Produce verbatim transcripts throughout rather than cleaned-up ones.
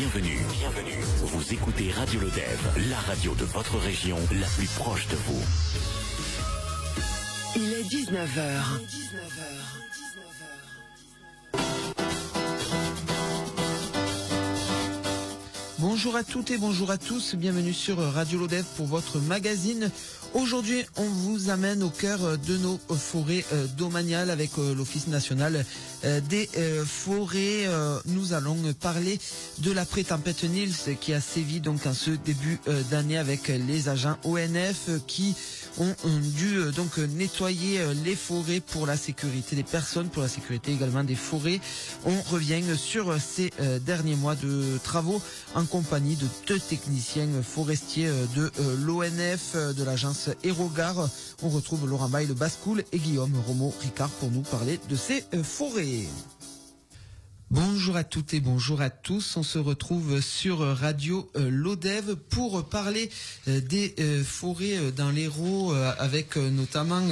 Bienvenue, bienvenue. Vous écoutez Radio Lodève, la radio de votre région, la plus proche de vous. Il est dix-neuf heures. Bonjour à toutes et bonjour à tous, bienvenue sur Radio Lodève pour votre magazine. Aujourd'hui, on vous amène au cœur de nos forêts domaniales avec l'Office national des forêts. Nous allons parler de l'après-tempête Nils qui a sévi donc en ce début d'année avec les agents O N F qui ont dû donc nettoyer les forêts pour la sécurité des personnes, pour la sécurité également des forêts. On revient sur ces derniers mois de travaux en compagnie de deux techniciens forestiers de l'O N F, de l'agence Aérogare. On retrouve Laurent Baille-Bascoul et Guillaume Romo-Ricard pour nous parler de ces forêts. Bonjour à toutes et bonjour à tous. On se retrouve sur Radio Lodève pour parler des forêts dans l'Hérault avec notamment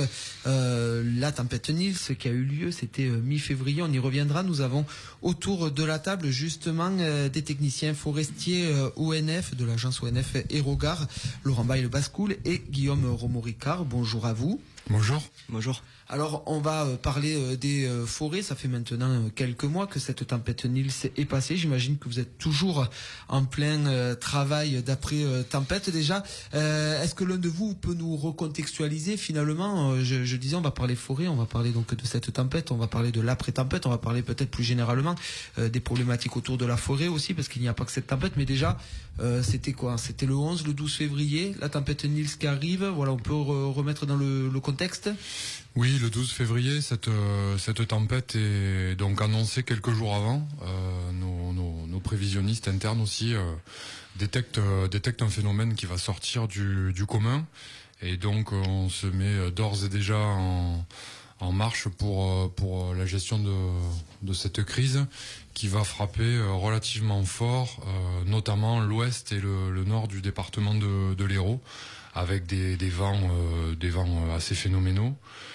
la tempête Nils qui a eu lieu, c'était mi-février. On y reviendra. Nous avons autour de la table justement des techniciens forestiers O N F de l'agence O N F Aérogare, Laurent Baille-Bascoul et Guillaume Romo-Ricard. Bonjour à vous. Bonjour. Bonjour. Alors, on va parler des forêts. Ça fait maintenant quelques mois que cette tempête Nils est passée. J'imagine que vous êtes toujours en plein travail d'après-tempête déjà. Euh, est-ce que l'un de vous peut nous recontextualiser finalement? je, je disais, on va parler forêt, on va parler donc de cette tempête, on va parler de l'après-tempête, on va parler peut-être plus généralement euh, des problématiques autour de la forêt aussi, parce qu'il n'y a pas que cette tempête. Mais déjà, euh, c'était quoi? C'était le onze, le douze février, la tempête Nils qui arrive. Voilà, on peut re- remettre dans le, le contexte. Oui, le douze février, cette euh, cette tempête est donc annoncée quelques jours avant. Euh, nos, nos, nos prévisionnistes internes aussi euh, détectent euh, détectent un phénomène qui va sortir du du commun, et donc on se met d'ores et déjà en en marche pour pour la gestion de de cette crise qui va frapper relativement fort, euh, notamment l'ouest et le, le nord du département de, de l'Hérault, avec des des vents euh, des vents assez phénoménaux.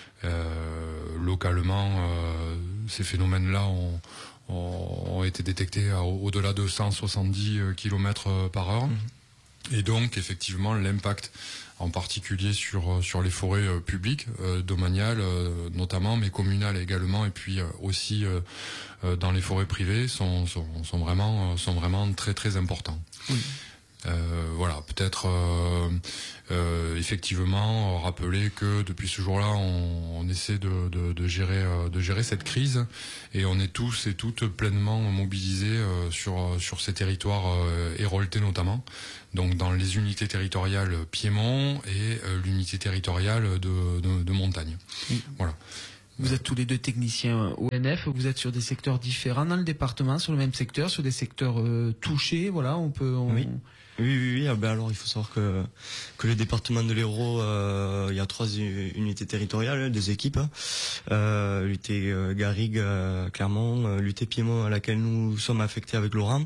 Euh, localement, euh, ces phénomènes-là ont, ont, ont été détectés à, au-delà de cent soixante-dix kilomètres par heure. Mmh. Et donc, effectivement, l'impact, en particulier sur sur les forêts euh, publiques, euh, domaniales euh, notamment, mais communales également, et puis euh, aussi euh, euh, dans les forêts privées, sont sont, sont vraiment sont vraiment très très importants. Oui. Euh, voilà, peut-être euh, euh, effectivement rappeler que depuis ce jour-là, on, on essaie de, de, de gérer euh, de gérer cette crise, et on est tous et toutes pleinement mobilisés euh, sur sur ces territoires euh, héroltais notamment, donc dans les unités territoriales Piémont et euh, l'unité territoriale de, de, de montagne. Oui. Voilà. Vous êtes tous les deux techniciens O N F, vous êtes sur des secteurs différents dans le département, sur le même secteur, sur des secteurs euh, touchés, voilà, on peut... On... Oui. Oui, oui, oui. Ah ben alors, il faut savoir que que le département de l'Hérault, euh, il y a trois unités territoriales, des équipes. Euh, l'unité euh, Garrigue, euh, Clermont, euh, l'unité Piémont à laquelle nous sommes affectés avec Laurent,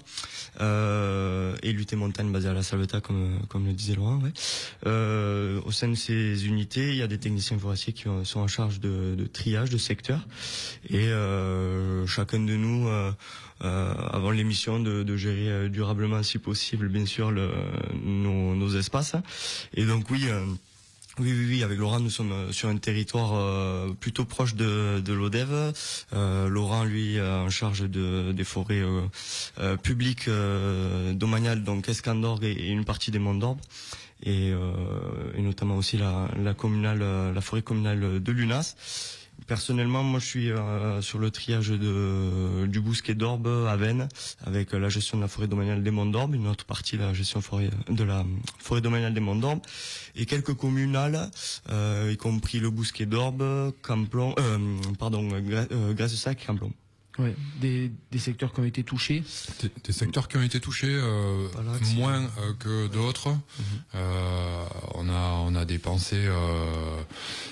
euh, et l'unité Montagne basée à la Salvetat, comme comme le disait Laurent. Ouais. Euh, au sein de ces unités, il y a des techniciens forestiers qui sont en charge de, de triage de secteurs, et euh, chacun de nous euh, euh, avons l'émission de, de gérer euh, durablement, si possible, bien sûr, le, nos, nos espaces. Et donc oui. Euh, Oui, oui, oui. Avec Laurent, nous sommes sur un territoire euh, plutôt proche de, de l'Odève. Euh, Laurent, lui, en charge de des forêts euh, euh, publiques euh, domaniales, donc Escandorgue et, et une partie des Monts d'Orbe, et, euh, et notamment aussi la, la communale, la forêt communale de Lunas. Personnellement, moi, je suis euh, sur le triage de du Bousquet d'Orbe à Vennes, avec la gestion de la forêt domaniale des Monts d'Orbe, une autre partie la gestion forêt, de la forêt domaniale des Monts d'Orbe, et quelques communales, euh, y compris le Bousquet d'Orbe, Camplon, euh, pardon, Graisse-Sac, Camplon. Ouais, des, des secteurs qui ont été touchés. Des, des secteurs qui ont été touchés, euh, voilà, moins euh, que d'autres. Mm-hmm. Euh, on a on a des pensées euh,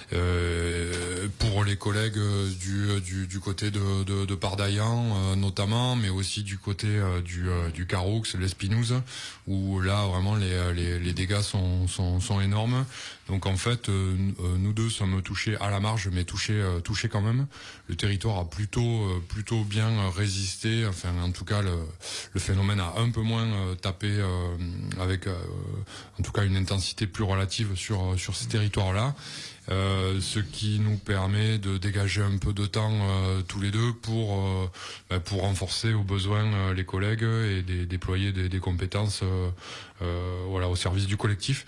euh, pour les collègues du du, du côté de de, de Pardaillan euh, notamment, mais aussi du côté euh, du euh, du Caroux, l'Espinouse, où là vraiment les les, les dégâts sont sont sont énormes. Donc en fait, euh, nous deux sommes touchés à la marge, mais touchés euh, touchés quand même. Le territoire a plutôt euh, plutôt plutôt bien résisté. Enfin, en tout cas, le, le phénomène a un peu moins euh, tapé euh, avec, euh, en tout cas, une intensité plus relative sur sur ces territoires-là. Euh, ce qui nous permet de dégager un peu de temps euh, tous les deux pour euh, bah, pour renforcer au besoin euh, les collègues et des, déployer des, des compétences euh, euh, voilà au service du collectif.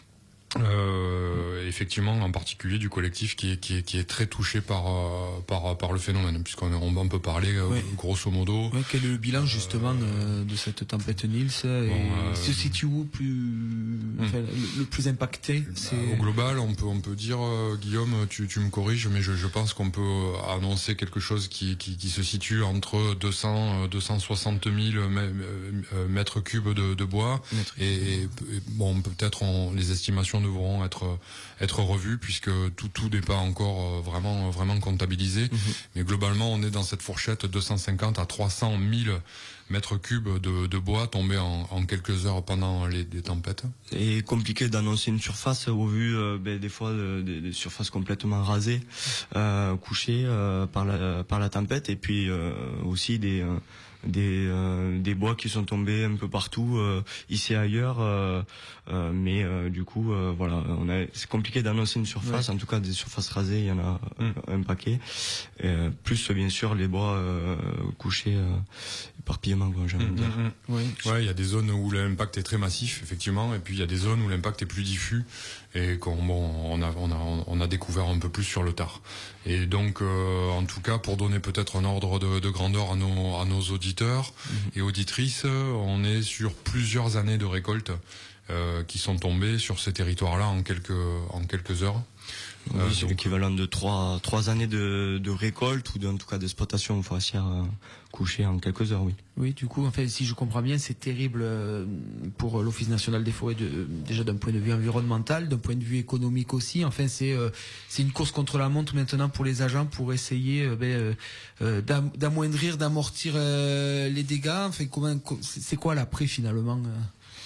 Euh, effectivement, en particulier du collectif qui est qui est qui est très touché par euh, par par le phénomène, puisqu'on on, on peut parler euh, oui. grosso modo. Oui, quel est le bilan justement euh, de, de cette tempête Nils et bon, euh, se situe où plus hum. enfin, le, le plus impacté c'est... Au global, on peut on peut dire euh, Guillaume, tu tu me corriges, mais je je pense qu'on peut annoncer quelque chose qui qui qui se situe entre deux cents deux cent soixante mille mètres cubes de de bois et, et, et bon peut-être on, les estimations devront être être revues puisque tout tout n'est pas encore vraiment vraiment comptabilisé. Mm-hmm. Mais globalement, on est dans cette fourchette deux cent cinquante à trois cent mille mètres cubes de, de bois tombés en, en quelques heures pendant les, les tempêtes. Et compliqué d'annoncer une surface au vu euh, ben, des fois de, de, des surfaces complètement rasées, euh, couchées euh, par la par la tempête, et puis euh, aussi des euh, des euh, des bois qui sont tombés un peu partout euh, ici et ailleurs euh, euh, mais euh, du coup euh, voilà, on a c'est compliqué d'annoncer une surface. Ouais. En tout cas des surfaces rasées, il y en a mm. un, un paquet, et, euh, plus bien sûr les bois euh, couchés euh, éparpillement quoi, j'aime mm, dire. Mm, mm. Oui. Ouais, il y a des zones où l'impact est très massif effectivement, et puis il y a des zones où l'impact est plus diffus et qu'on bon, on a on a on a découvert un peu plus sur le tard. Et donc euh, en tout cas, pour donner peut-être un ordre de, de grandeur à nos à nos auditeurs mmh. et auditrices, on est sur plusieurs années de récolte euh, qui sont tombées sur ces territoires-là en quelques en quelques heures. Oui, euh, c'est donc l'équivalent de trois trois années de, de récolte ou en tout cas d'exploitation forestière euh, couchée en quelques heures, oui. Oui, du coup, en fait, si je comprends bien, c'est terrible euh, pour l'Office national des forêts, de, déjà d'un point de vue environnemental, d'un point de vue économique aussi. Enfin, c'est euh, c'est une course contre la montre maintenant pour les agents pour essayer euh, ben, euh, d'amoindrir, d'amortir euh, les dégâts. Enfin, comment, c'est quoi l'après finalement euh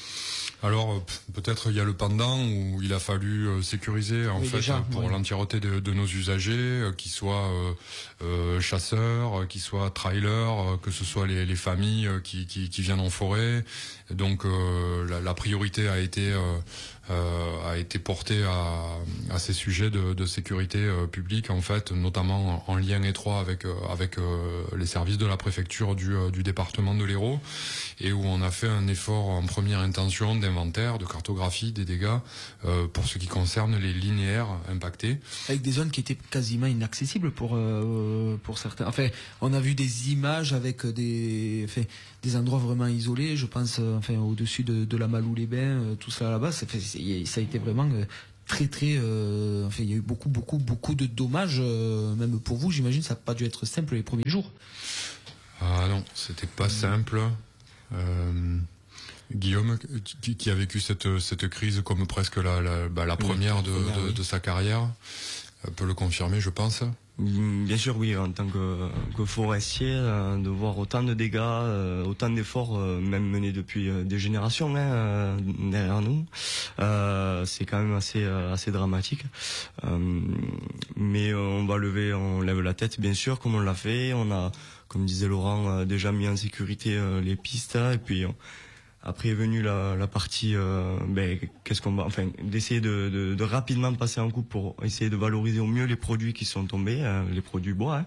Alors peut-être il y a le pendant où il a fallu euh, sécuriser en oui, fait déjà, pour oui. l'entièreté de, de nos usagers, euh, qu'ils soient euh, euh, chasseurs, qu'ils soient trailers, euh, que ce soit les, les familles euh, qui, qui, qui viennent en forêt. Donc euh, la, la priorité a été euh, euh, a été portée à, à ces sujets de, de sécurité euh, publique en fait, notamment en, en lien étroit avec euh, avec euh, les services de la préfecture du, euh, du département de l'Hérault, et où on a fait un effort en première intention d'inventaire, de cartographie des dégâts euh, pour ce qui concerne les linéaires impactés. Avec des zones qui étaient quasiment inaccessibles pour euh, pour certains. Enfin, on a vu des images avec des enfin, des endroits vraiment isolés. Je pense enfin au-dessus de, de la Malou-les-Bains, tout ça là-bas. Ça, fait, ça a été vraiment très très. Euh, enfin, il y a eu beaucoup beaucoup beaucoup de dommages, euh, même pour vous. J'imagine ça n'a pas dû être simple les premiers jours. Ah non, c'était pas simple. Euh... Guillaume, qui, qui a vécu cette, cette crise comme presque la, la, bah, la première, de, première de, oui. de sa carrière, peut le confirmer, je pense. Bien sûr, oui, en tant que, que forestier, euh, de voir autant de dégâts, euh, autant d'efforts, euh, même menés depuis euh, des générations hein, euh, derrière nous, euh, c'est quand même assez euh, assez dramatique. Euh, mais on va lever, on lève la tête, bien sûr, comme on l'a fait. On a, comme disait Laurent, euh, déjà mis en sécurité euh, les pistes, et puis on, après est venue la, la partie, euh, ben, qu'est-ce qu'on va, enfin, d'essayer de, de, de rapidement passer en coupe pour essayer de valoriser au mieux les produits qui sont tombés, hein, les produits bois. Hein.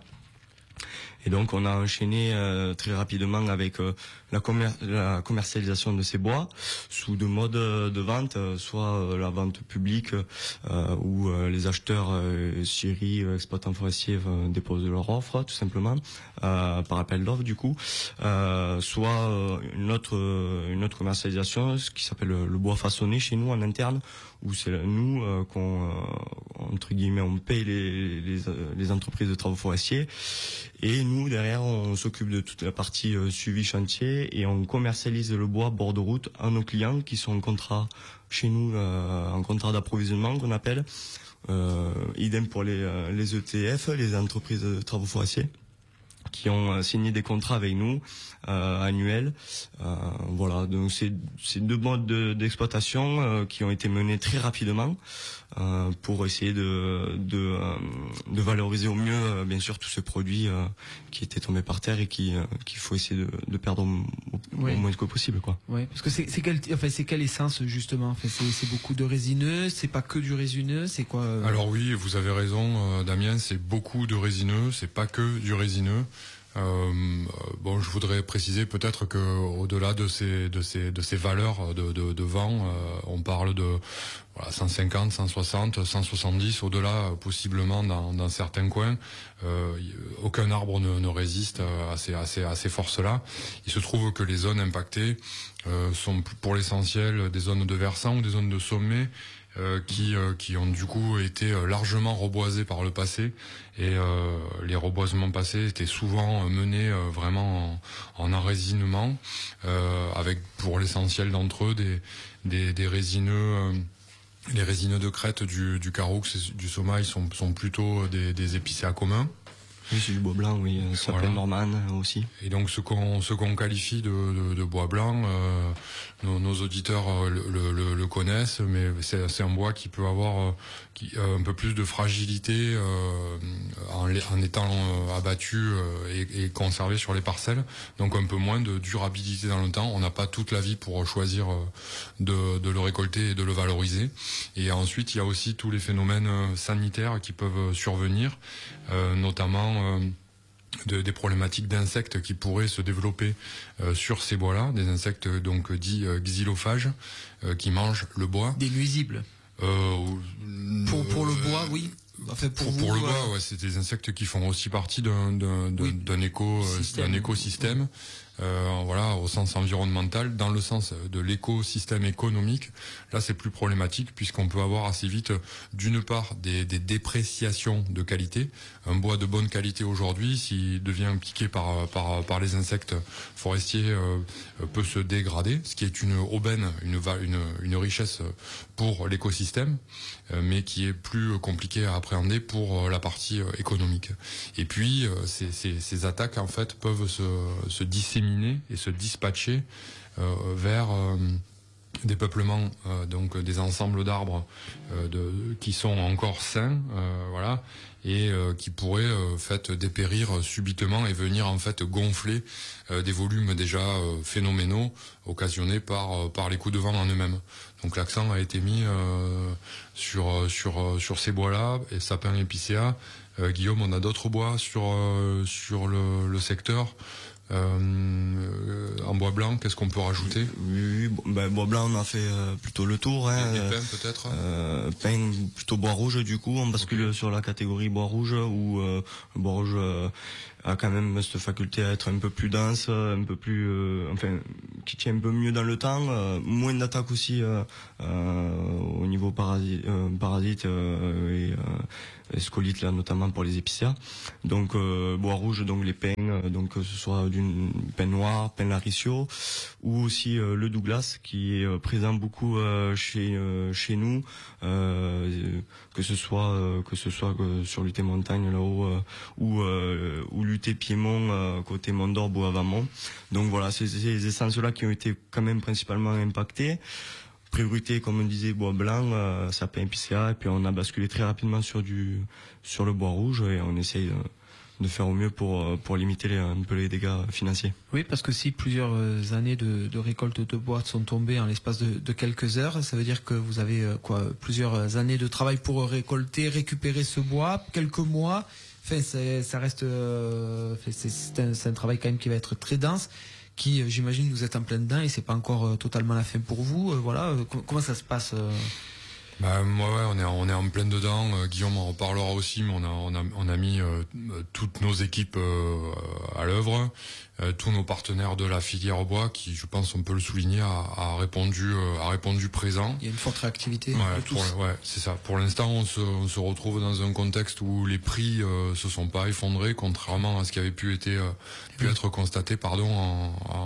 Et donc on a enchaîné euh, très rapidement avec euh, la, commer- la commercialisation de ces bois sous deux modes de vente, euh, soit euh, la vente publique euh, où euh, les acheteurs, euh, scieries, euh, exploitants forestiers euh, déposent leur offre tout simplement euh, par appel d'offres du coup, euh, soit euh, une autre euh, une autre commercialisation, ce qui s'appelle le, le bois façonné chez nous en interne, où c'est nous euh, qu'on euh, entre guillemets on paye les, les les entreprises de travaux forestiers, et nous derrière on s'occupe de toute la partie euh, suivi chantier, et on commercialise le bois bord de route à nos clients qui sont en contrat chez nous, euh, en contrat d'approvisionnement qu'on appelle, euh, idem pour les euh, les E T F, les entreprises de travaux forestiers. qui ont signé des contrats avec nous euh, annuels. Euh, voilà, donc c'est c'est deux modes de, d'exploitation euh, qui ont été menés très rapidement euh, pour essayer de de, euh, de valoriser au mieux euh, bien sûr tous ces produits euh, qui étaient tombés par terre et qui euh, qu'il faut essayer de, de perdre au, au, Oui. au moins que possible, quoi. Ouais, parce que c'est c'est quelle enfin c'est quelle essence justement, enfin, c'est c'est beaucoup de résineux, c'est pas que du résineux, c'est quoi euh... Alors oui, vous avez raison, euh, Damien, c'est beaucoup de résineux, c'est pas que du résineux. Euh, bon, je voudrais préciser peut-être que au-delà de ces de ces de ces valeurs de de, de vent, euh, on parle de voilà cent cinquante, cent soixante, cent soixante-dix, au-delà possiblement dans dans certains coins. Euh, aucun arbre ne, ne résiste à ces à ces à ces forces-là. Il se trouve que les zones impactées euh, sont pour l'essentiel des zones de versant ou des zones de sommet. Euh, qui euh, qui ont du coup été euh, largement reboisés par le passé, et euh, les reboisements passés étaient souvent euh, menés euh, vraiment en, en enrésinement, euh, avec pour l'essentiel d'entre eux des des, des résineux. Euh, les résineux de crête du, du caroux, du somail sont, sont plutôt des, des épicéas communs. Oui, c'est du bois blanc, oui, ça s'appelle voilà. Norman aussi. Et donc ce qu'on ce qu'on qualifie de, de, de bois blanc, euh, nos, nos auditeurs le, le, le connaissent, mais c'est, c'est un bois qui peut avoir euh, qui, euh, un peu plus de fragilité euh, en, en étant euh, abattu euh, et, et conservé sur les parcelles, donc un peu moins de durabilité dans le temps. On n'a pas toute la vie pour choisir euh, de, de le récolter et de le valoriser. Et ensuite, il y a aussi tous les phénomènes sanitaires qui peuvent survenir, euh, notamment Euh, de, des problématiques d'insectes qui pourraient se développer euh, sur ces bois-là, des insectes donc dits euh, xylophages euh, qui mangent le bois. Des nuisibles. Euh, pour pour le bois, oui. Enfin, pour, pour, vous, pour le euh... bois, ouais, c'est des insectes qui font aussi partie d'un d'un, d'un, oui. d'un éco Système. d'un écosystème. Euh, voilà, au sens environnemental. Dans le sens de l'écosystème économique, là c'est plus problématique puisqu'on peut avoir assez vite, d'une part, des, des dépréciations de qualité. Un bois de bonne qualité aujourd'hui, s'il devient piqué par par par les insectes forestiers, euh, peut se dégrader, ce qui est une aubaine, une une une richesse pour l'écosystème, euh, mais qui est plus compliqué à appréhender pour la partie économique. Et puis ces ces, ces attaques en fait peuvent se se disséminer et se dispatcher euh, vers euh, des peuplements, euh, donc des ensembles d'arbres euh, de, qui sont encore sains, euh, voilà, et euh, qui pourraient euh, fait dépérir subitement et venir en fait gonfler euh, des volumes déjà euh, phénoménaux occasionnés par euh, par les coups de vent en eux-mêmes. Donc l'accent a été mis euh, sur sur sur ces bois-là, et sapins épicéas. Euh, Guillaume, on a d'autres bois sur euh, sur le, le secteur. Euh, en bois blanc, qu'est-ce qu'on peut rajouter? Oui, oui, ben, bois blanc, on a fait euh, plutôt le tour. Hein, les, les pins peut-être. Euh, pins plutôt bois rouge, du coup, on bascule okay. sur la catégorie bois rouge, où euh, le bois rouge euh, a quand même cette faculté à être un peu plus dense, un peu plus, euh, enfin, qui tient un peu mieux dans le temps, euh, moins d'attaques aussi euh, euh, au niveau parasite, euh, parasite euh, et euh, scolytes là, notamment pour les épicéas. Donc euh, bois rouge, donc les pins, euh, donc que ce soit d'une pin noir, pin laricio, ou aussi euh, le Douglas qui est euh, présent beaucoup euh, chez euh, chez nous, euh, que ce soit euh, que ce soit euh, sur l'U T montagne là-haut euh, ou euh, ou l'U T Piémont euh, côté Mont-d'Orbe ou Avamont. Donc voilà, c'est ces essences-là qui ont été quand même principalement impactées. Priorité, comme on disait, bois blanc, euh, sapin épicéa, et puis on a basculé très rapidement sur du sur le bois rouge, et on essaye de, de faire au mieux pour pour limiter les, un peu les dégâts financiers. Oui, parce que si plusieurs années de, de récolte de bois sont tombées en l'espace de, de quelques heures, ça veut dire que vous avez quoi, plusieurs années de travail pour récolter, récupérer ce bois, quelques mois. Enfin, c'est, ça reste, euh, c'est, c'est, un, c'est un travail quand même qui va être très dense, qui, j'imagine, vous êtes en plein dedans et c'est pas encore euh, totalement la fin pour vous. Euh, voilà, euh, com- comment ça se passe euh... Bah moi ouais, on est on est en plein dedans. Euh, Guillaume en reparlera aussi, mais on a on a on a mis euh, toutes nos équipes euh, à l'œuvre, euh, tous nos partenaires de la filière bois qui, je pense, on peut le souligner, a, a répondu euh, a répondu présent. Il y a une forte réactivité. Ouais, de tous. pour, ouais, c'est ça. Pour l'instant, on se on se retrouve dans un contexte où les prix euh, se sont pas effondrés, contrairement à ce qui avait pu été euh, pu oui. être constaté, pardon, en, en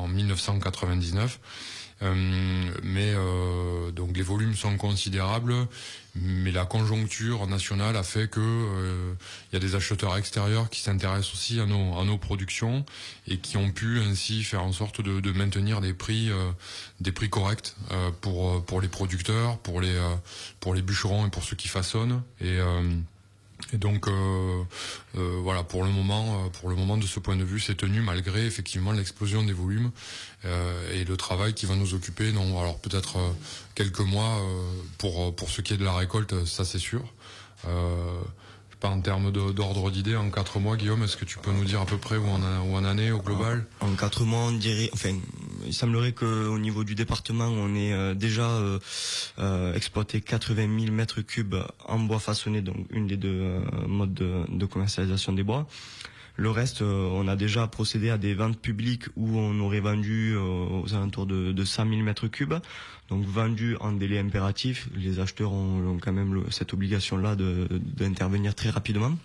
en mille neuf cent quatre-vingt-dix-neuf. Euh, mais euh, donc les volumes sont considérables, mais la conjoncture nationale a fait que euh, il y a des acheteurs extérieurs qui s'intéressent aussi à nos à nos productions et qui ont pu ainsi faire en sorte de, de maintenir des prix euh, des prix corrects euh, pour pour les producteurs, pour les euh, pour les bûcherons et pour ceux qui façonnent. Et euh, Et donc euh, euh, voilà, pour le moment, euh, pour le moment de ce point de vue, c'est tenu malgré effectivement l'explosion des volumes euh, et le travail qui va nous occuper. Donc alors peut-être euh, quelques mois euh, pour pour ce qui est de la récolte, ça c'est sûr. Euh, Pas en termes de- d'ordre d'idée, en quatre mois, Guillaume, est-ce que tu peux nous dire à peu près où on, a, où on en est au global? En quatre mois, on dirait, enfin, il semblerait qu'au niveau du département, on ait euh, déjà euh, euh, exploité quatre-vingt mille mètres cubes en bois façonné, donc une des deux euh, modes de, de commercialisation des bois. Le reste, euh, on a déjà procédé à des ventes publiques où on aurait vendu euh, aux alentours de, de cent mille mètres cubes, donc vendu en délai impératif. Les acheteurs ont, ont quand même le, cette obligation-là de, d'intervenir très rapidement.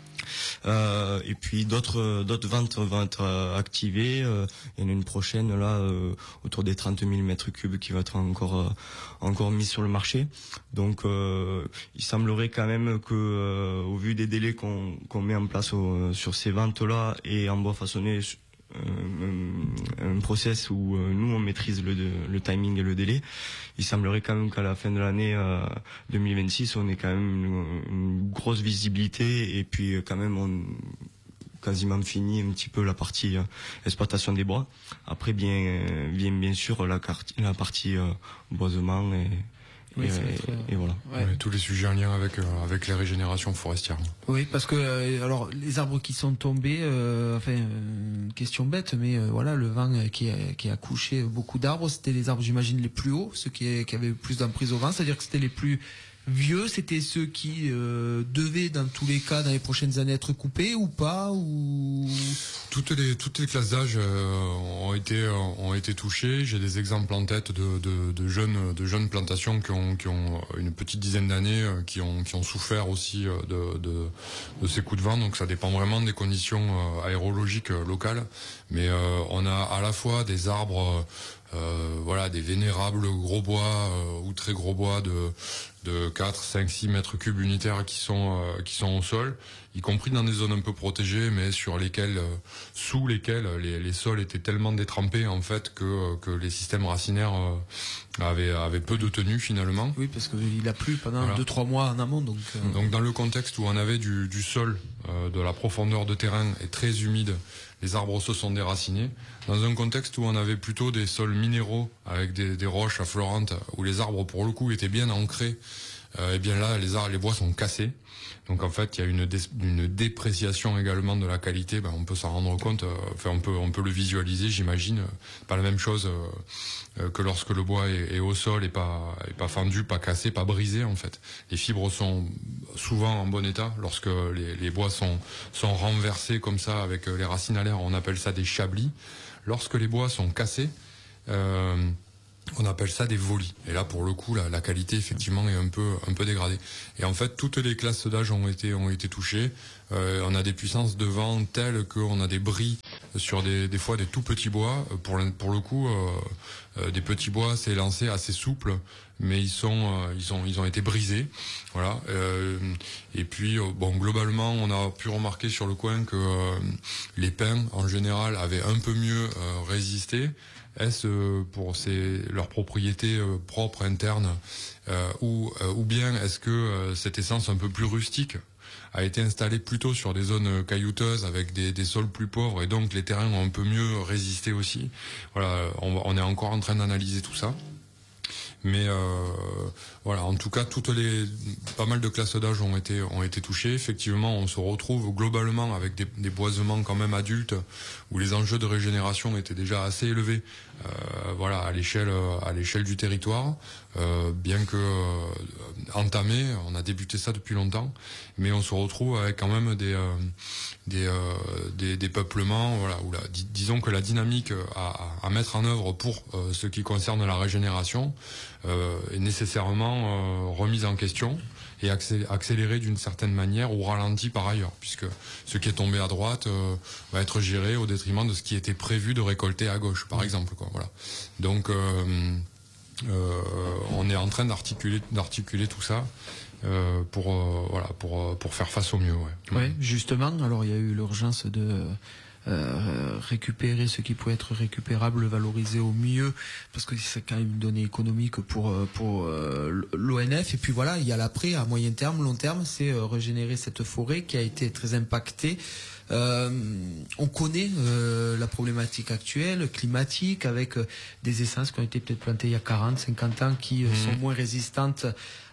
Euh, et puis d'autres d'autres ventes vont être euh, activées. Euh, il y en a une prochaine là euh, autour des trente mille mètres cubes qui va être encore euh, encore mise sur le marché. Donc euh, il semblerait quand même que euh, au vu des délais qu'on qu'on met en place au, sur ces ventes là et en bois façonné, euh, un process où euh, nous on maîtrise le, le timing et le délai, il semblerait quand même qu'à la fin de l'année euh, deux mille vingt-six on ait quand même une, une grosse visibilité et puis quand même on quasiment fini un petit peu la partie euh, exploitation des bois. Après bien bien bien sûr la, carte, la partie euh, boisement et Oui, et, ça va être, euh, et, et voilà. Ouais. Ouais, tous les sujets en lien avec euh, avec les régénérations forestières. Oui, parce que euh, alors les arbres qui sont tombés, euh, enfin euh, question bête, mais euh, voilà, le vent euh, qui a, qui a couché beaucoup d'arbres, c'était les arbres, j'imagine, les plus hauts, ceux qui, qui avaient plus d'emprise au vent, c'est-à-dire que c'était les plus vieux, c'était ceux qui euh, devaient dans tous les cas dans les prochaines années être coupés ou pas, ou Toutes les toutes les classes d'âge euh, ont été euh, ont été touchées. J'ai des exemples en tête de, de, de jeunes de jeunes plantations qui ont qui ont une petite dizaine d'années euh, qui ont qui ont souffert aussi euh, de, de de ces coups de vent. Donc ça dépend vraiment des conditions euh, aérologiques euh, locales. Mais euh, on a à la fois des arbres euh, voilà, des vénérables gros bois euh, ou très gros bois de de quatre, cinq, six mètres cubes unitaires qui sont euh, qui sont au sol, y compris dans des zones un peu protégées, mais sur lesquelles, euh, sous lesquelles les, les sols étaient tellement détrempés en fait que que les systèmes racinaires euh, avaient avaient peu de tenue finalement. oui, parce qu'il a plu pendant Voilà. deux trois mois en amont, donc. euh, Donc dans le contexte où on avait du, du sol, euh, de la profondeur de terrain et très humide, les arbres se sont déracinés. Dans un contexte où on avait plutôt des sols minéraux avec des, des roches affleurantes, où les arbres pour le coup étaient bien ancrés, euh, et bien là les arbres, les bois sont cassés. Donc en fait il y a une, dé, une dépréciation également de la qualité. Ben, on peut s'en rendre compte. Euh, enfin on peut on peut le visualiser, j'imagine. Pas la même chose euh, euh, que lorsque le bois est, est au sol et pas et pas fendu, pas cassé, pas brisé en fait. Les fibres sont souvent en bon état lorsque les, les bois sont sont renversés comme ça avec les racines à l'air. On appelle ça des chablis. Lorsque les bois sont cassés, euh, on appelle ça des volis. Et là, pour le coup, la, la qualité effectivement est un peu un peu dégradée. Et en fait, toutes les classes d'âge ont été ont été touchées. Euh, on a des puissances de vent telles qu'on a des bris sur des des fois des tout petits bois. Pour le, pour le coup, euh, euh, des petits bois, c'est lancé assez souple, mais ils sont euh, ils ont ils ont été brisés. Voilà. Euh, et puis euh, bon, globalement, on a pu remarquer sur le coin que euh, les pins en général avaient un peu mieux euh, résisté. Est-ce euh, pour ces, leurs propriétés euh, propres, internes, euh, ou, euh, ou bien est-ce que euh, cette essence un peu plus rustique a été installée plutôt sur des zones caillouteuses avec des, des sols plus pauvres et donc les terrains ont un peu mieux résisté aussi. Voilà, on, on est encore en train d'analyser tout ça. Mais euh, voilà, en tout cas, toutes les pas mal de classes d'âge ont été ont été touchées. Effectivement, on se retrouve globalement avec des, des boisements quand même adultes où les enjeux de régénération étaient déjà assez élevés. Euh, voilà, à l'échelle à l'échelle du territoire, euh, bien que euh, entamé, on a débuté ça depuis longtemps, mais on se retrouve avec quand même des euh, des, euh, des des peuplements, voilà, où la, dis, disons que la dynamique à, à mettre en œuvre pour euh, ce qui concerne la régénération euh, est nécessairement euh, remise en question et accéléré d'une certaine manière ou ralenti par ailleurs, puisque ce qui est tombé à droite euh, va être géré au détriment de ce qui était prévu de récolter à gauche, par exemple, quoi. Voilà. Donc euh, euh, on est en train d'articuler d'articuler tout ça euh, pour euh, voilà pour pour faire face au mieux. Ouais. Ouais, justement. Alors il y a eu l'urgence de Euh, récupérer ce qui peut être récupérable, valoriser au mieux, parce que c'est quand même une donnée économique pour pour euh, l'O N F. Et puis voilà, il y a l'après, à moyen terme, long terme, c'est euh, régénérer cette forêt qui a été très impactée. Euh, on connaît euh, la problématique actuelle climatique avec euh, des essences qui ont été peut-être plantées il y a quarante, cinquante ans qui euh, mmh. sont moins résistantes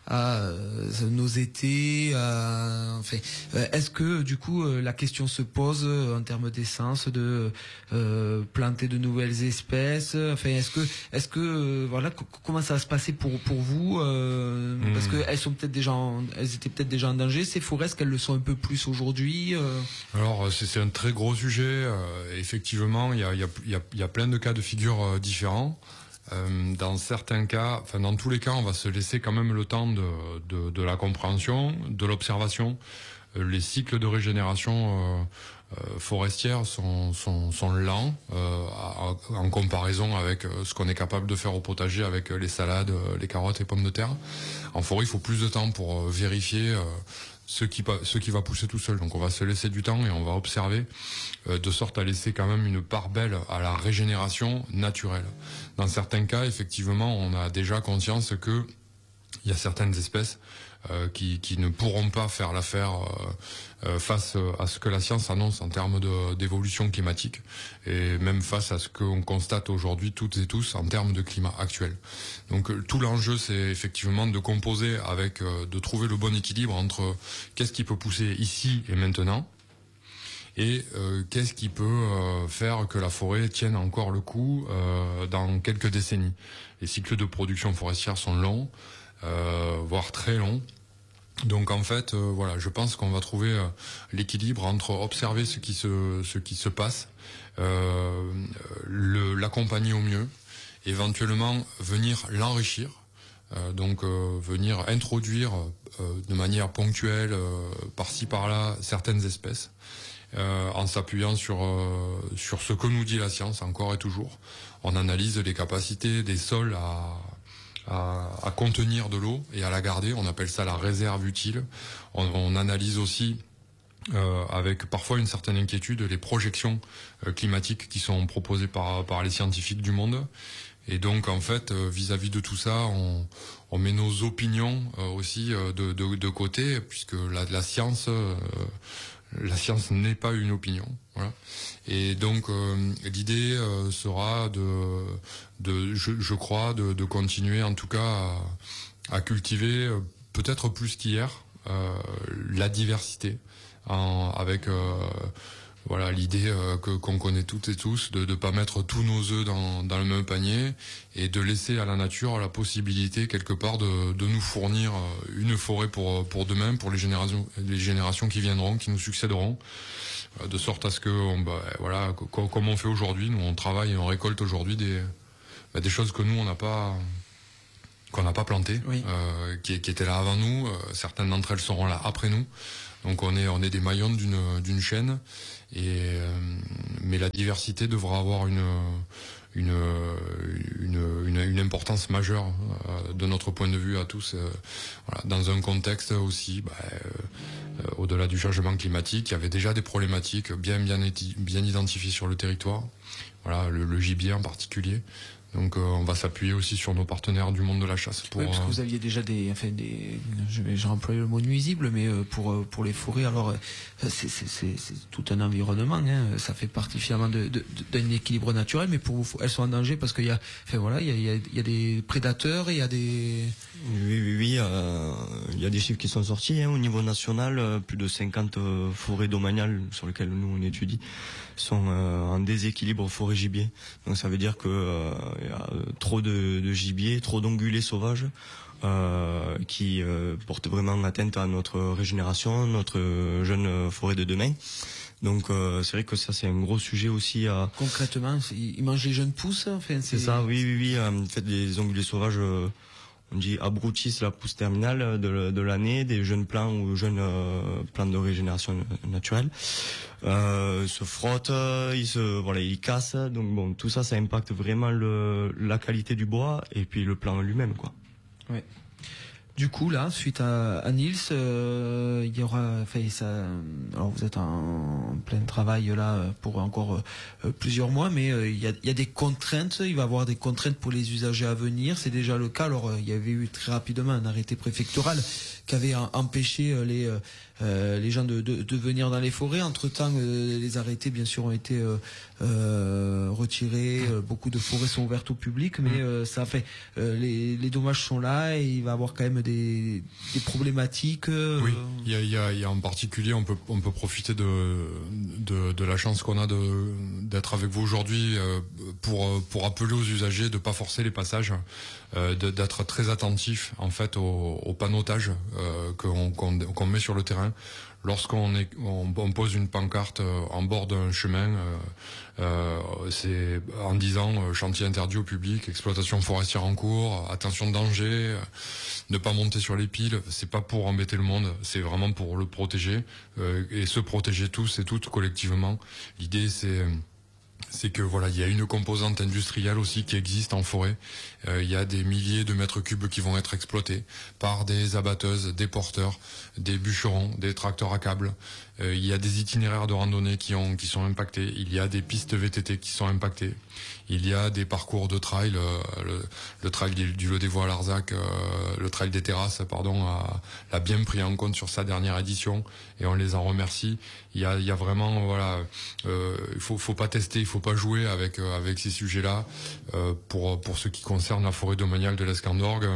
à euh, nos étés. À, enfin, euh, est-ce que du coup euh, la question se pose euh, en termes d'essence de euh, planter de nouvelles espèces? Enfin, est-ce que, est-ce que euh, voilà, c- comment ça va se passer pour pour vous euh, mmh. Parce que elles sont peut-être déjà, en, elles étaient peut-être déjà en danger ces forêts. Est-ce qu'elles le sont un peu plus aujourd'hui euh Alors c'est, c'est un très gros sujet. Euh, effectivement, il y a il y a il y a, il y a plein de cas de figure euh, différents. Euh, dans certains cas, enfin dans tous les cas, on va se laisser quand même le temps de, de, de la compréhension, de l'observation. Euh, les cycles de régénération euh, euh, forestière sont, sont, sont lents euh, à, en comparaison avec ce qu'on est capable de faire au potager avec les salades, les carottes et pommes de terre. En forêt, il faut plus de temps pour euh, vérifier euh, ce qui, ce qui va pousser tout seul. Donc on va se laisser du temps et on va observer euh, de sorte à laisser quand même une part belle à la régénération naturelle. Dans certains cas, effectivement, on a déjà conscience que il y a certaines espèces euh, qui, qui ne pourront pas faire l'affaire euh, euh, face à ce que la science annonce en termes de, d'évolution climatique et même face à ce qu'on constate aujourd'hui toutes et tous en termes de climat actuel. Donc euh, tout l'enjeu, c'est effectivement de composer avec, euh, de trouver le bon équilibre entre qu'est-ce qui peut pousser ici et maintenant et euh, qu'est-ce qui peut euh, faire que la forêt tienne encore le coup euh, dans quelques décennies. Les cycles de production forestière sont longs, euh, voire très longs. Donc en fait, euh, voilà, je pense qu'on va trouver euh, l'équilibre entre observer ce qui se ce qui se passe, euh, le, l'accompagner au mieux, éventuellement venir l'enrichir. Euh, donc euh, venir introduire euh, de manière ponctuelle, euh, par-ci par-là, certaines espèces. Euh, en s'appuyant sur euh, sur ce que nous dit la science encore et toujours. On analyse les capacités des sols à, à, à contenir de l'eau et à la garder. On appelle ça la réserve utile. On, on analyse aussi euh, avec parfois une certaine inquiétude les projections euh, climatiques qui sont proposées par par les scientifiques du monde. Et donc en fait, euh, vis-à-vis de tout ça, on, on met nos opinions euh, aussi euh, de, de, de côté, puisque la, la science euh, La science n'est pas une opinion, voilà. Et donc euh, l'idée euh, sera de, de je, je crois, de, de continuer en tout cas à, à cultiver euh, peut-être plus qu'hier euh, la diversité, en, avec euh, voilà l'idée euh, que qu'on connaît toutes et tous de ne pas mettre tous nos œufs dans, dans le même panier et de laisser à la nature la possibilité quelque part de, de nous fournir une forêt pour pour demain, pour les générations les générations qui viendront, qui nous succéderont, euh, de sorte à ce que on, bah, voilà co- comme on fait aujourd'hui, nous on travaille et on récolte aujourd'hui des bah, des choses que nous on n'a pas qu'on n'a pas plantées, oui. euh, qui, qui étaient là avant nous. Euh, certaines d'entre elles seront là après nous. Donc on est on est des maillons d'une d'une chaîne. Et euh, mais la diversité devra avoir une une une, une, une importance majeure euh, de notre point de vue à tous, euh, voilà, dans un contexte aussi bah, euh, au-delà du changement climatique, il y avait déjà des problématiques bien bien bien identifiées sur le territoire, voilà, le, le gibier en particulier. Donc euh, on va s'appuyer aussi sur nos partenaires du monde de la chasse. Pour, oui, parce que vous aviez déjà des, enfin des, je vais, j'ai employé le mot nuisible, mais pour pour les forêts, alors c'est c'est c'est, c'est tout un environnement, hein, ça fait partie finalement de, de, d'un équilibre naturel, mais pour vous, elles sont en danger parce qu'il y a, enfin voilà, il y a il y a, il y a des prédateurs, et il y a des. Oui oui oui, euh, il y a des chiffres qui sont sortis, hein, au niveau national, euh, plus de cinquante euh, forêts domaniales sur lesquelles nous on étudie sont euh, en déséquilibre forêt-gibier. Donc ça veut dire que euh, y a trop de, de gibier, trop d'ongulés sauvages euh, qui euh, portent vraiment atteinte à notre régénération, notre jeune forêt de demain. Donc euh, c'est vrai que ça c'est un gros sujet aussi. À... Concrètement, ils mangent les jeunes pousses. Enfin, c'est... c'est ça, oui, oui, oui. En fait, les ongulés sauvages, euh, on dit abrutissent la pousse terminale de, de l'année, des jeunes plants ou jeunes euh, plantes de régénération naturelle. Euh, se frottent, ils se, voilà, ils cassent. Donc bon, tout ça, ça impacte vraiment le, la qualité du bois et puis le plant lui-même, quoi. Ouais. Du coup, là, suite à, à Nils, euh, il y aura, enfin, ça, alors vous êtes en, en plein travail là pour encore euh, plusieurs mois, mais euh, il y a, il y a des contraintes. Il va y avoir des contraintes pour les usagers à venir. C'est déjà le cas. Alors, euh, il y avait eu très rapidement un arrêté préfectoral qui avait empêché euh, les euh, les gens de, de, de venir dans les forêts. Entre-temps, euh, les arrêtés, bien sûr, ont été euh, euh, retirés. Euh, beaucoup de forêts sont ouvertes au public, mais euh, ça fait euh, les, les dommages sont là et il va y avoir quand même des, des problématiques. Euh, oui, il y a, il y, a, il y a en particulier, on peut, on peut profiter de, de, de la chance qu'on a de, d'être avec vous aujourd'hui euh, pour, pour appeler aux usagers de pas forcer les passages, euh, de, d'être très attentif en fait au, au panotage euh, qu'on, qu'on, qu'on met sur le terrain. Lorsqu'on est, on, on pose une pancarte en bord d'un chemin, euh, euh, c'est en disant euh, chantier interdit au public, exploitation forestière en cours, attention de danger, euh, ne pas monter sur les piles. C'est pas pour embêter le monde, c'est vraiment pour le protéger euh, et se protéger tous et toutes collectivement. L'idée c'est c'est que voilà, il y a une composante industrielle aussi qui existe en forêt. Euh, il y a des milliers de mètres cubes qui vont être exploités par des abatteuses, des porteurs, des bûcherons, des tracteurs à câbles. Euh, il y a des itinéraires de randonnée qui ont qui sont impactés. Il y a des pistes V T T qui sont impactées. Il y a des parcours de trail, euh, le, le trail du, du Le Dévois à Larzac, euh, le trail des terrasses, pardon, a, l'a bien pris en compte sur sa dernière édition et on les en remercie. Il y a, il y a vraiment, voilà, euh, il faut, faut pas tester, il faut pas jouer avec euh, avec ces sujets-là. Euh, pour pour ce qui concerne la forêt domaniale de l'Escandorgue.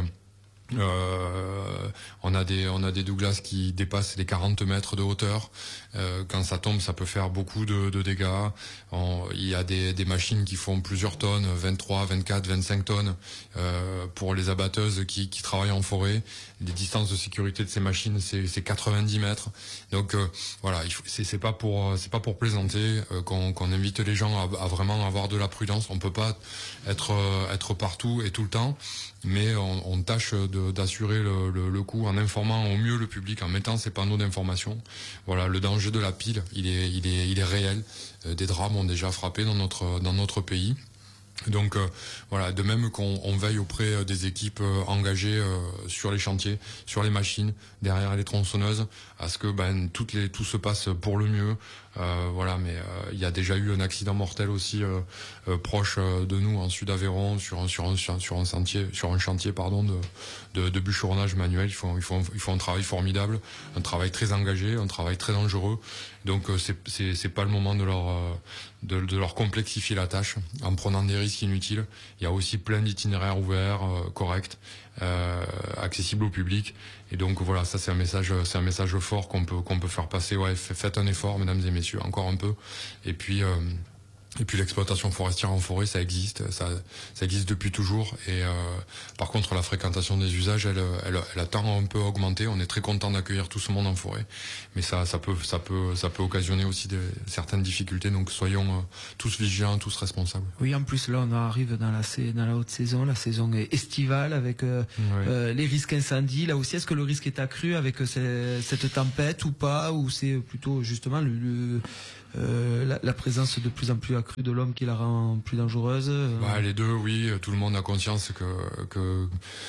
Euh, on a des on a des Douglas qui dépassent les quarante mètres de hauteur. Euh, quand ça tombe, ça peut faire beaucoup de, de dégâts. On, il y a des, des machines qui font plusieurs tonnes, vingt-trois, vingt-quatre, vingt-cinq tonnes euh, pour les abatteuses qui, qui travaillent en forêt. Les distances de sécurité de ces machines, c'est, c'est quatre-vingt-dix mètres. Donc euh, voilà, il faut, c'est, c'est pas pour c'est pas pour plaisanter euh, qu'on, qu'on invite les gens à, à vraiment avoir de la prudence. On peut pas être euh, être partout et tout le temps, mais on, on tâche de, d'assurer le, le, le coup en informant au mieux le public, en mettant ces panneaux d'information. Voilà, le danger de la pile, il est, il est, il est réel. Euh, des drames ont déjà frappé dans notre, dans notre pays. Donc euh, voilà, de même qu'on on veille auprès des équipes euh, engagées euh, sur les chantiers, sur les machines, derrière les tronçonneuses, à ce que ben toutes les tout se passe pour le mieux. Euh, voilà, mais il euh, y a déjà eu un accident mortel aussi euh, euh, proche euh, de nous en Sud-Aveyron sur un sur un sur un chantier sur un chantier pardon de de, de bûcheronnage manuel. Ils font ils font ils font un travail formidable, un travail très engagé, un travail très dangereux. Donc euh, c'est c'est c'est pas le moment de leur euh, de, de leur complexifier la tâche en prenant des risques inutiles. Il y a aussi plein d'itinéraires ouverts, euh, corrects, euh, accessibles au public. Et donc voilà, ça c'est un message, c'est un message fort qu'on peut qu'on peut faire passer. Ouais, faites un effort, mesdames et messieurs, encore un peu. Et puis euh, et puis l'exploitation forestière en forêt, ça existe, ça ça existe depuis toujours. Et euh, par contre, la fréquentation des usages, elle, elle elle a tant un peu augmenté. On est très content d'accueillir tout ce monde en forêt, mais ça ça peut ça peut ça peut occasionner aussi des, certaines difficultés. Donc soyons euh, tous vigilants, tous responsables. Oui, en plus là, on arrive dans la dans la haute saison, la saison estivale avec euh, oui. euh, les risques incendies. Là aussi, est-ce que le risque est accru avec euh, cette tempête ou pas, ou c'est plutôt justement le, le Euh, la, la présence de plus en plus accrue de l'homme qui la rend plus dangereuse? Bah, les deux, oui. Tout le monde a conscience que, que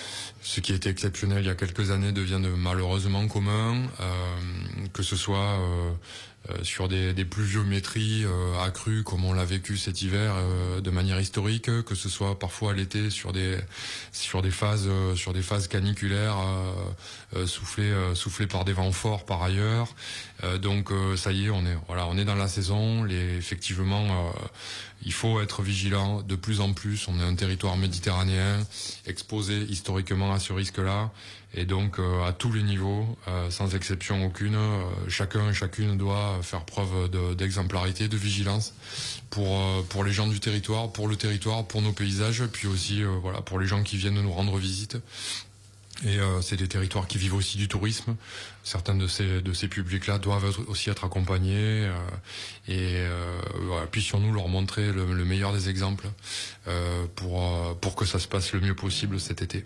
ce qui était exceptionnel il y a quelques années devient malheureusement commun, euh, que ce soit euh, euh, sur des, des pluviométries euh, accrues comme on l'a vécu cet hiver euh, de manière historique, que ce soit parfois l'été sur des sur des phases euh, sur des phases caniculaires euh, euh, soufflées euh, soufflées par des vents forts par ailleurs. Euh, donc euh, ça y est, on est voilà, on est dans la saison. Les, effectivement, euh, il faut être vigilant de plus en plus. On est un territoire méditerranéen exposé historiquement à ce risque-là, et donc euh, à tous les niveaux, euh, sans exception aucune, euh, chacun et chacune doit faire preuve de, d'exemplarité, de vigilance pour euh, pour les gens du territoire, pour le territoire, pour nos paysages, puis aussi euh, voilà pour les gens qui viennent nous rendre visite. Et euh, c'est des territoires qui vivent aussi du tourisme. Certains de ces de ces publics-là doivent être, aussi être accompagnés. Euh, et euh, voilà, puissions-nous leur montrer le, le meilleur des exemples euh, pour euh, pour que ça se passe le mieux possible cet été.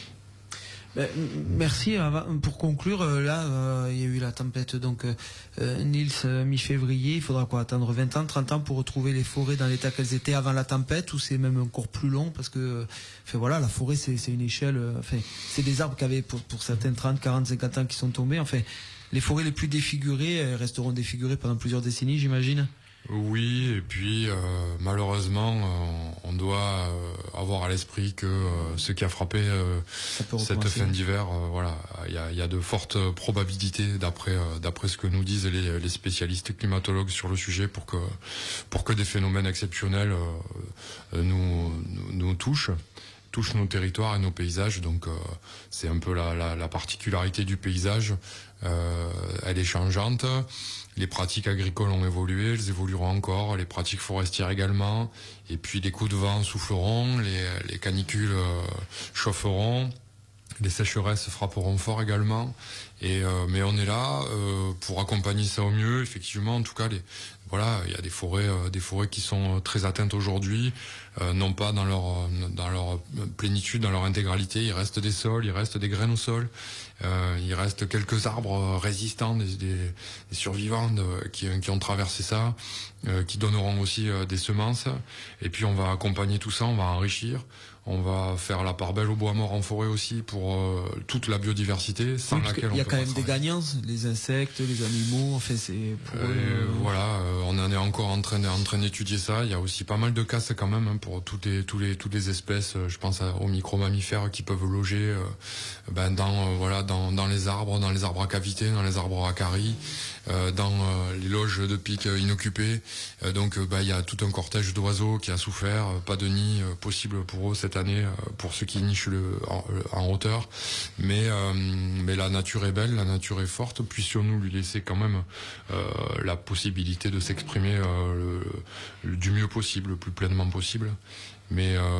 Ben, merci. Pour conclure, là, euh, il y a eu la tempête, donc euh, Nils, euh, mi-février. Il faudra quoi, attendre vingt ans, trente ans pour retrouver les forêts dans l'état qu'elles étaient avant la tempête, ou c'est même encore plus long parce que, enfin voilà, la forêt c'est c'est une échelle. Euh, enfin, c'est des arbres qui avaient pour pour certains trente, quarante, cinquante ans qui sont tombés. Enfin, les forêts les plus défigurées elles resteront défigurées pendant plusieurs décennies, j'imagine. Oui, et puis euh, malheureusement, euh, on doit euh, avoir à l'esprit que euh, ce qui a frappé euh, cette fin d'hiver, euh, voilà, il y a, y a de fortes probabilités, d'après euh, d'après ce que nous disent les, les spécialistes climatologues sur le sujet, pour que pour que des phénomènes exceptionnels euh, nous, nous nous touchent. touche nos territoires et nos paysages. Donc euh, c'est un peu la, la, la particularité du paysage. Euh, elle est changeante. Les pratiques agricoles ont évolué, elles évolueront encore. Les pratiques forestières également. Et puis les coups de vent souffleront, les, les canicules euh, chaufferont, les sécheresses frapperont fort également. Et euh, mais on est là euh, pour accompagner ça au mieux. Effectivement, en tout cas, les voilà, il y a des forêts, euh, des forêts qui sont très atteintes aujourd'hui, euh, non pas dans leur dans leur plénitude, dans leur intégralité. Il reste des sols, il reste des graines au sol, euh, il reste quelques arbres résistants, des, des, des survivants de, qui, qui ont traversé ça, euh, qui donneront aussi euh, des semences. Et puis on va accompagner tout ça, on va enrichir. On va faire la part belle au bois mort en forêt aussi pour euh, toute la biodiversité, sans oui, laquelle on peut pas. Il y a quand même des gagnants, les insectes, les animaux. Enfin, c'est pour euh, euh... voilà. Euh, on en est encore en train, en train d'étudier ça. Il y a aussi pas mal de casses quand même hein, pour toutes les, tous les, toutes les espèces. Je pense à, aux micro-mammifères qui peuvent loger euh, ben, dans, euh, voilà, dans, dans les arbres, dans les arbres à cavité, dans les arbres à caries, euh, dans euh, les loges de pics inoccupées. Euh, donc, euh, ben, il y a tout un cortège d'oiseaux qui a souffert. Euh, pas de nid euh, possible pour eux cette année, euh, pour ceux qui nichent le, en, en hauteur. Mais, euh, mais la nature est belle, la nature est forte. Puissions-nous lui laisser quand même euh, la possibilité de s'exprimer euh, le, le, du mieux possible, le plus pleinement possible. Mais euh,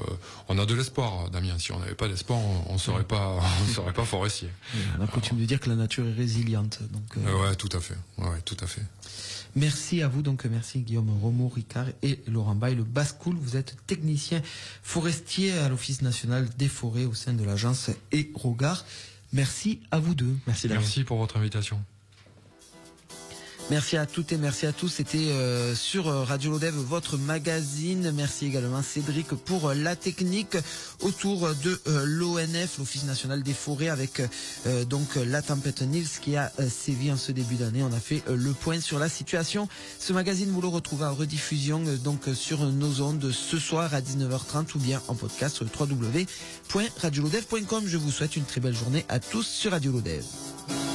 on a de l'espoir, Damien. Si on n'avait pas d'espoir, on ne serait pas, on serait pas forestier. On a coutume de dire que la nature est résiliente. Donc, euh... ouais, tout à fait. Ouais, tout à fait. Merci à vous, donc merci Guillaume Romo, Ricard et Laurent Baille, le Bascoul. Vous êtes technicien forestier à l'Office national des forêts au sein de l'agence Aérogare. Merci à vous deux. Merci, merci pour votre invitation. Merci à toutes et merci à tous. C'était euh, sur Radio Lodev, votre magazine. Merci également Cédric pour euh, la technique autour de euh, l'O N F, l'Office national des forêts, avec euh, donc la tempête Nils qui a euh, sévi en ce début d'année. On a fait euh, le point sur la situation. Ce magazine, vous le retrouvez en rediffusion euh, donc sur nos ondes ce soir à dix-neuf heures trente ou bien en podcast sur le w w w point radio lodev point com. Je vous souhaite une très belle journée à tous sur Radio Lodev.